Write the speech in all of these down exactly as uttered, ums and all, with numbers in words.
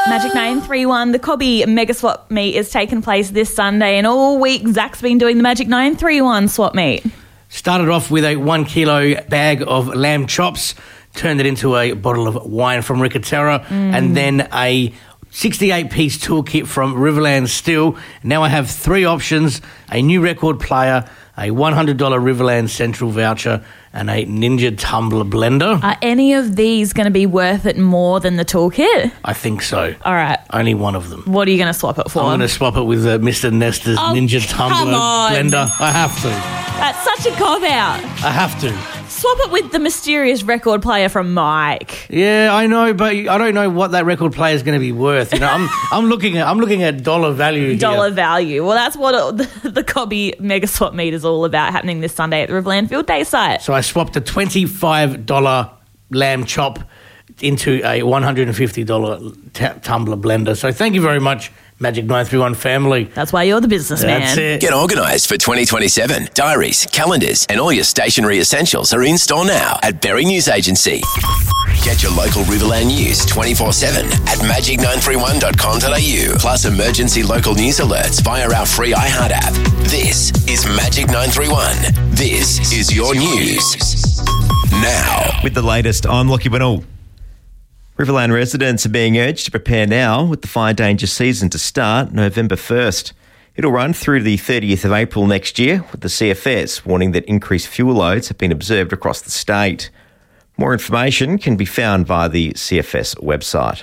Magic nine three one, the Cobby Mega Swap Meet is taking place this Sunday, and all week Zach's been doing the Magic nine three one Swap Meet. Started off with a one kilo bag of lamb chops, turned it into a bottle of wine from Ricatera, mm. and then a sixty-eight piece toolkit from Riverland Steel. Now I have three options: a new record player, a one hundred dollars Riverland Central voucher, and a Ninja Tumbler blender. Are any of these going to be worth it more than the toolkit? I think so. All right. Only one of them. What are you going to swap it for? I'm going to swap it with uh, Mister Nestor's oh, Ninja Tumbler blender. I have to. That's such a cop-out. I have to. Swap it with the mysterious record player from Mike. Yeah, I know, but I don't know what that record player is going to be worth. You know, I'm I'm looking at I'm looking at dollar value. Dollar here. value. Well, that's what it, the, the Cobby Mega Swap Meet is all about, happening this Sunday at the Riverland Field Day site. So I swapped a twenty-five dollars lamb chop into a one hundred fifty dollars t- tumbler blender. So thank you very much, Magic nine three one family. That's why you're the businessman. That's it. Get organised for twenty twenty-seven. Diaries, calendars and all your stationery essentials are in store now at Berry News Agency. Get your local Riverland news twenty-four seven at magic nine three one dot com dot a u. Plus emergency local news alerts via our free iHeart app. This is Magic nine three one. This is your news. Now. With the latest, I'm Lockie Winnell. Riverland residents are being urged to prepare now with the fire danger season to start November first. It'll run through the thirtieth of April next year, with the C F S warning that increased fuel loads have been observed across the state. More information can be found via the C F S website.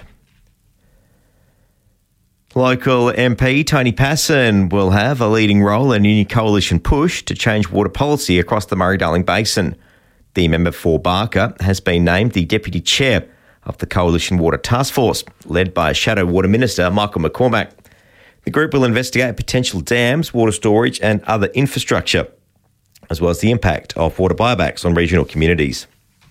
Local M P Tony Passon will have a leading role in a new coalition push to change water policy across the Murray-Darling Basin. The member for Barker has been named the Deputy Chair of the Coalition Water Task Force, led by Shadow Water Minister Michael McCormack. The group will investigate potential dams, water storage and other infrastructure, as well as the impact of water buybacks on regional communities.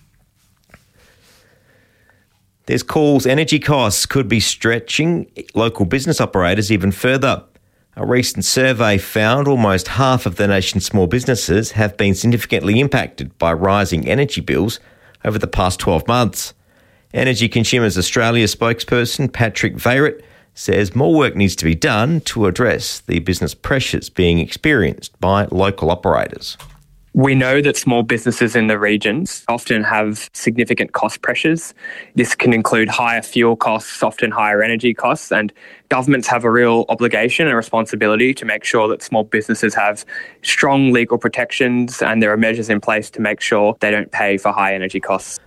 There's calls energy costs could be stretching local business operators even further. A recent survey found almost half of the nation's small businesses have been significantly impacted by rising energy bills over the past twelve months. Energy Consumers Australia spokesperson Patrick Veyrat says more work needs to be done to address the business pressures being experienced by local operators. We know that small businesses in the regions often have significant cost pressures. This can include higher fuel costs, often higher energy costs, and governments have a real obligation and responsibility to make sure that small businesses have strong legal protections and there are measures in place to make sure they don't pay for high energy costs.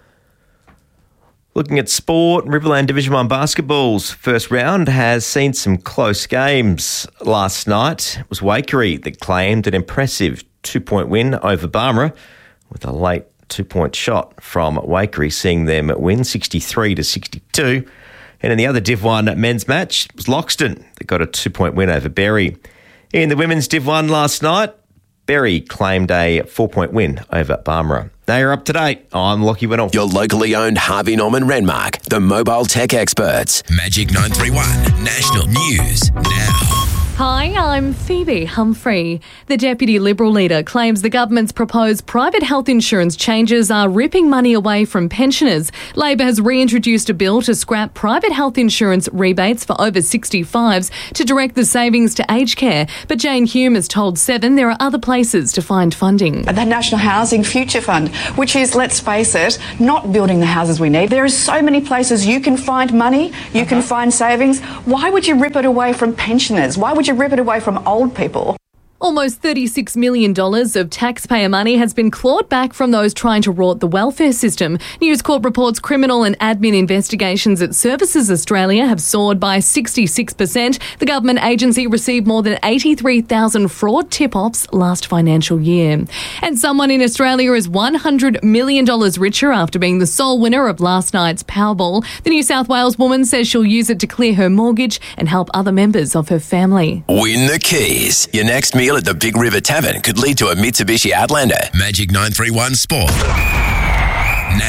Looking at sport, Riverland Division one basketball's first round has seen some close games. Last night it was Waikerie that claimed an impressive two-point win over Barmera, with a late two-point shot from Waikerie seeing them win sixty-three to sixty-two. And in the other Div one men's match, it was Loxton that got a two-point win over Berry. In the women's Div one last night, Berry claimed a four-point win over Barmera. They are up to date. I'm Lockie Winnell. Your locally owned Harvey Norman Renmark, the mobile tech experts. Magic nine three one National News Now. Hi, I'm Phoebe Humphrey. The Deputy Liberal leader claims the government's proposed private health insurance changes are ripping money away from pensioners. Labor has reintroduced a bill to scrap private health insurance rebates for over sixty-fives to direct the savings to aged care. But Jane Hume has told Seven there are other places to find funding. The National Housing Future Fund, which is, let's face it, not building the houses we need. There are so many places you can find money, you can find savings. Why would you rip it away from pensioners? Why would you rip it away from old people? Almost thirty-six million dollars of taxpayer money has been clawed back from those trying to rot the welfare system. News Corp reports criminal and admin investigations at Services Australia have soared by sixty-six percent. The government agency received more than eighty-three thousand fraud tip-offs last financial year. And someone in Australia is one hundred million dollars richer after being the sole winner of last night's Powerball. The New South Wales woman says she'll use it to clear her mortgage and help other members of her family. Win the keys. Your next meal at the Big River Tavern could lead to a Mitsubishi Outlander. Magic nine three one Sport. Now.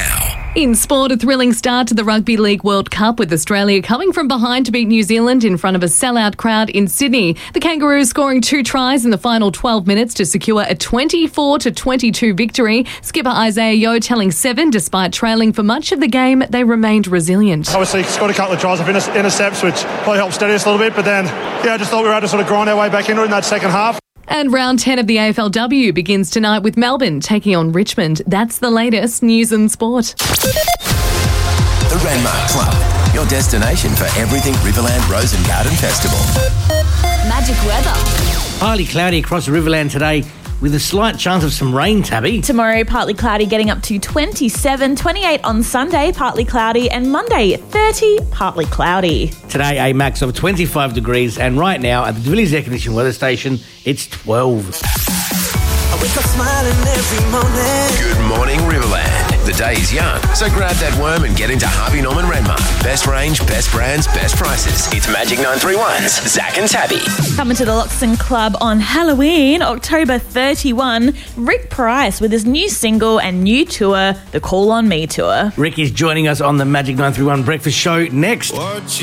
In sport, a thrilling start to the Rugby League World Cup with Australia coming from behind to beat New Zealand in front of a sellout crowd in Sydney. The Kangaroos scoring two tries in the final twelve minutes to secure a twenty-four to twenty-two victory. Skipper Isaiah Yeo telling Seven, despite trailing for much of the game, they remained resilient. Obviously, scored a couple of tries of inter- intercepts, which probably helped steady us a little bit, but then, yeah, I just thought we were able to sort of grind our way back into it in that second half. And round ten of the A F L W begins tonight with Melbourne taking on Richmond. That's the latest news and sport. The Renmark Club, your destination for everything Riverland Rose and Garden Festival. Magic weather. Partly cloudy across Riverland today with a slight chance of some rain, Tabby. Tomorrow, partly cloudy, getting up to twenty-seven, twenty-eight on Sunday, partly cloudy, and Monday, thirty, partly cloudy. Today, a max of twenty-five degrees, and right now at the Villiers Air Conditioning Weather Station, it's twelve. I wake up smiling every morning. Good morning, Riverland. The day is young, so grab that worm and get into Harvey Norman Renmark. Best range, best brands, best prices. It's Magic nine three one's Zach and Tabby. Coming to the Loxton Club on Halloween, October thirty-first, Rick Price with his new single and new tour, the Call on Me Tour. Rick is joining us on the Magic nine three one Breakfast Show next.